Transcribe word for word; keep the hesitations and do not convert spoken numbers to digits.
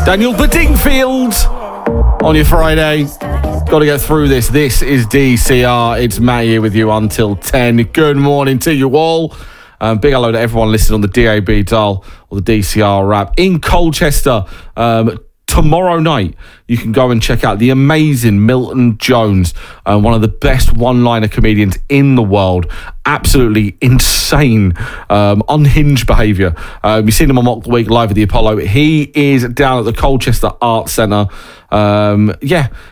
Daniel Bedingfield on your Friday. Got to get through this. This is D C R. It's Matt here with you until ten. Good morning to you all. Um, big hello to everyone listening on the D A B dial or the D C R app in Colchester. Um, tomorrow night, you can go and check out the amazing Milton Jones, uh, one of the best one-liner comedians in the world. Absolutely insane, um, unhinged behaviour. Um, you've seen him on Mock the Week live at the Apollo. He is down at the Colchester Arts Centre. Um, yeah,